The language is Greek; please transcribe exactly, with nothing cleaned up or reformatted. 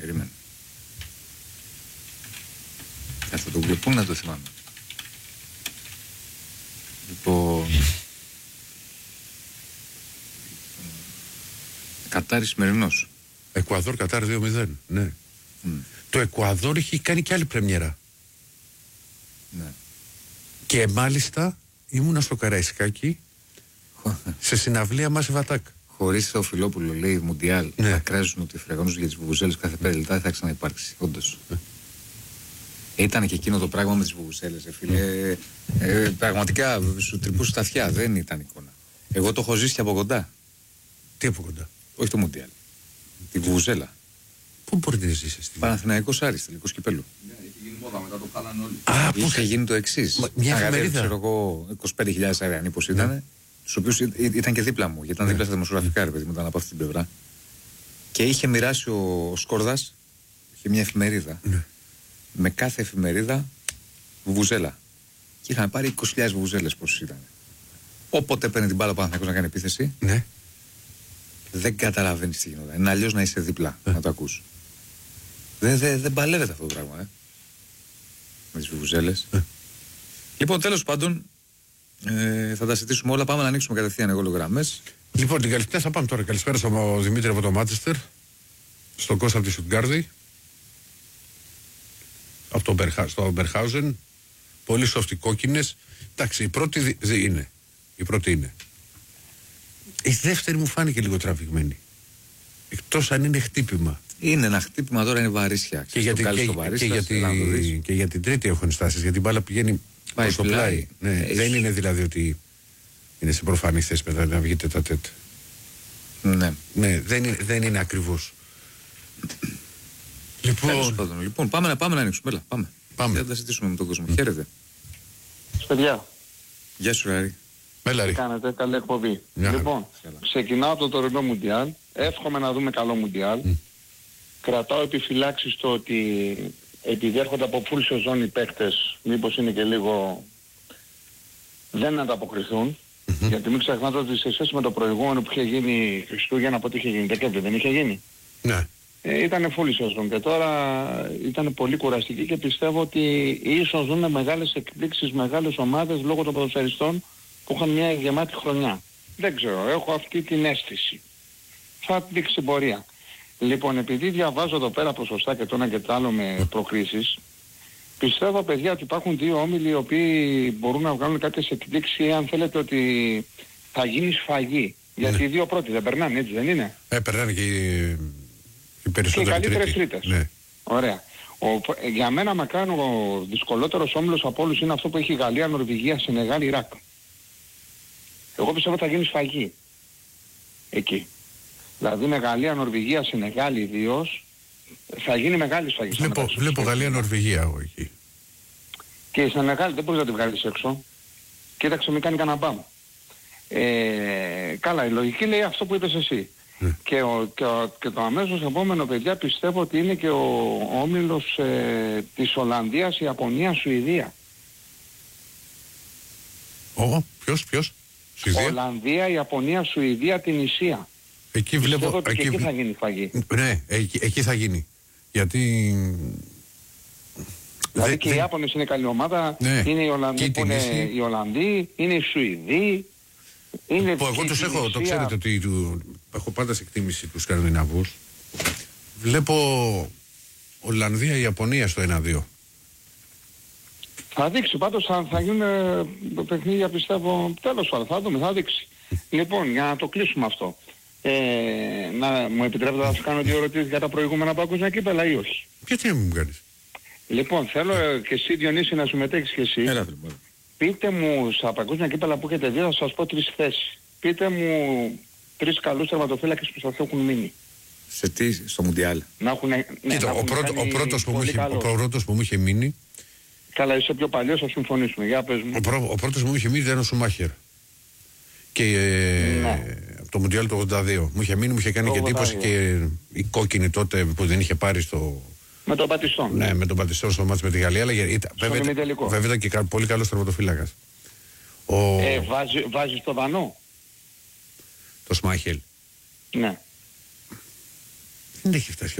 Περίμενε. Αυτό το πού να το θυμάμαι. Λοιπόν... Κατάρ Ισημερινός. Εκουαδόρ Κατάρ δύο μηδέν. Ναι. Mm. Το Εκουαδόρ έχει κάνει και άλλη πρεμιέρα. Ναι. Και μάλιστα ήμουνα στο Καραϊσκάκι σε συναυλία Μάση Βατάκ. Χωρίς το Φιλόπουλο, λέει Μουντιάλ, ναι. να κράζουν ότι φρεγόνους για τις βουβουζέλες κάθε πέντε λεπτά δεν θα ξαναυπάρξει. Όντως. Ε. Ήταν και εκείνο το πράγμα με τις βουβουζέλες, ε, φίλε. Ε, ε, πραγματικά σου τρυπούσε τα αυτιά, δεν ήταν εικόνα. Εγώ το έχω ζήσει και από κοντά. Τι από κοντά? Όχι το Μουντιάλ. Τη βουβουζέλα. Πού μπορείτε να ζήσετε? Παναθηναϊκός Άρης, τελικός κυπέλλου. Ναι, είχε γίνει μόδα, μετά το κάνανε όλοι. Α, είχε είχε γίνει το εξής. Μια εφημερίδα. Ξέρω εγώ, είκοσι πέντε χιλιάδες αριανοί πως ήταν. Ναι. Στους οποίους ήταν και δίπλα μου, γιατί ήταν ναι. δίπλα στα δημοσιογραφικά, ρε παιδί μου, ήταν από αυτή την πλευρά. Και είχε μοιράσει ο Σκόρδας, είχε μια εφημερίδα. Ναι. Με κάθε εφημερίδα βουβουζέλα. Και είχαν πάρει είκοσι χιλιάδες βουβουζέλες πόσους ήταν. Όποτε παίρνει την μπάλα ο Παναθηναϊκός να κάνει επίθεση, ναι. δεν καταλαβαίνεις τι γινόταν. Είναι αλλιώς να είσαι δίπλα, ναι. να το ακούς. Δεν δε, δε παλεύεται αυτό το πράγμα, ε. Με τις βουβουζέλες. Ναι. Λοιπόν, τέλος πάντων, ε, θα τα συζητήσουμε όλα. Πάμε να ανοίξουμε κατευθείαν εγώ γραμμές. Λοιπόν, την καλησπέρα θα πάμε τώρα. Καλησπέρα στον Δημήτρη από το Μάντσεστερ, στον Κώστα από τη Στουτγκάρδη, από το Μπερχα, στο Μπερχάουζεν. Πολύ σοφτοί κόκκινες. Εντάξει, η πρώτη δι, δι, είναι. Η πρώτη είναι. Η δεύτερη μου φάνηκε λίγο τραβηγμένη. Εκτός αν είναι χτύπημα. Είναι ένα χτύπημα, τώρα είναι βαρύσια. Και, για, και, και, και, για τη, και για την τρίτη έχω ενστάσεις. Γιατί η μπάλα πηγαίνει πάει στο πλάι. Ναι, δεν είναι δηλαδή ότι είναι σε προφανή θέση μετά να βγείτε τα τέτ. Ναι. Ναι, δεν είναι, δεν είναι ακριβώς. Λοιπόν, πάντων, λοιπόν, πάμε να πάμε να ανοίξουμε. Έλα, πάμε. Πάμε. Θα τα συζητήσουμε με τον κόσμο. Mm. Χαίρετε. Παιδιά. Γεια σου, Ράρη. Έλα, τι κάνετε, καλή εκπομπή. Μια λοιπόν, χαρά. Ξεκινάω από το τωρινό Μουντιάλ. Εύχομαι να δούμε καλό Μουντιάλ. Mm. Κρατάω επιφυλάξεις στο ότι επειδή έρχονται από full σεζόν οι παίκτες, μήπως είναι και λίγο δεν ανταποκριθούν. Mm-hmm. Γιατί μην ξεχνάτε ότι σε σχέση με το προηγούμενο που είχε γίνει Χριστούγεννα, από ό,τι είχε γίνει Δεκέμβρη, δεν είχε γίνει. Ναι. Ε, ήταν full σεζόν και τώρα ήταν πολύ κουραστική και πιστεύω ότι ίσως δούμε μεγάλες εκπλήξεις, μεγάλες ομάδες λόγω των ποδοσφαιριστών που είχαν μια γεμάτη χρονιά. Δεν ξέρω, έχω αυτή την αίσθηση. Θα δείξει πορεία. Λοιπόν, επειδή διαβάζω εδώ πέρα ποσοστά και το ένα και το άλλο με προκρίσεις, πιστεύω παιδιά ότι υπάρχουν δύο όμιλοι οι οποίοι μπορούν να βγάλουν κάποιες εκπλήξεις ή αν θέλετε ότι θα γίνει σφαγή. Ναι. Γιατί οι δύο πρώτοι δεν περνάνε, έτσι δεν είναι? Ε, περνάνε και οι, οι περισσότεροι και οι καλύτερες τρίτες. Ναι. Ωραία. Ο, για μένα μακράν ο δυσκολότερος όμιλος από όλους είναι αυτό που έχει Γαλλία, Νορβηγία, Σενεγάλη, Ιράκ. Εγώ πιστεύω ότι θα γίνει σφαγή. Εκεί. Δηλαδή με Γαλλία, Νορβηγία, Σενεγάλη ιδίως θα γίνει μεγάλη σφαγή. Βλέπω, βλέπω Γαλλία, Νορβηγία εγώ εκεί. Και η Σενεγάλη δεν μπορείς να την βγάλεις έξω. Κοίταξε, μην κάνει κανένα μπαμ. Ε, καλά, η λογική λέει αυτό που είπες εσύ. Mm. Και, ο, και, ο, και το αμέσως επόμενο παιδιά πιστεύω ότι είναι και ο, ο όμιλος ε, της Ολλανδίας, Ιαπωνία, Σουηδία. Ω, ποιος, ποιος? Σουηδία. Ολλανδία, Ιαπωνία, Σουηδία, την Ισία. Εκεί βλέπω. Ότι εκεί, και εκεί θα γίνει φαγή. Ναι, εκεί, εκεί θα γίνει. Γιατί. Δηλαδή δε, και δε... οι Ιάπωνες είναι καλή ομάδα, ναι. είναι οι Ολλανδοί που είναι Ίση. οι Ολλανδοί, είναι οι Σουηδοί. Είναι που εγώ τους έχω, το ξέρετε ότι του, έχω πάντα σε εκτίμηση τους Σκανδιναβούς. Βλέπω Ολλανδία, Ιαπωνία στο ένα δύο. Θα δείξει, πάντως θα, θα γίνουν ε, παιχνίδια πιστεύω, τέλος πάντων, θα δούμε, θα δείξει. Λοιπόν, για να το κλείσουμε αυτό, ε, να μου επιτρέπετε να σας κάνω δύο ερωτήσεις για τα προηγούμενα παγκόσμια κύπελλα ή όχι? Γιατί να μου κάνεις? Λοιπόν, θέλω ε, και εσύ Διονύση να συμμετέχεις και εσύ. Έλα, πείτε μου στα παγκόσμια κύπελλα που έχετε δει, θα σας πω τρεις θέσεις. Πείτε μου τρεις καλούς τερματοφύλακες που σας έχουν μείνει. Σε τι, στο Μουντιάλ? Να έχουν, ναι, Κοίτα, να ο, έχουν πρώτο, ο, πρώτος που μου είχε, ο πρώτος που μου είχε μείνει. Καλά, είσαι πιο παλιός, θα συμφωνήσουμε. Για πες μου. Ο, πρω, ο πρώτος που μου είχε μείνει ήταν ο Σουμάχερ. Και ε, ναι. από το Μουντιάλ του ογδόντα δύο. Μου είχε μείνει, μου είχε κάνει και εντύπωση και η κόκκινη τότε που δεν είχε πάρει στο. Με τον Πατιστόν. Ναι, με τον Πατιστόν στο μάτς με τη Γαλλία. Αλλά ήταν, βέβαια, βέβαια ήταν και πολύ καλός τερματοφύλακας. Ο... Ε, βάζει, βάζεις το Δανό. Το Σμάχελ. Ναι. Δεν έχει φτάσει.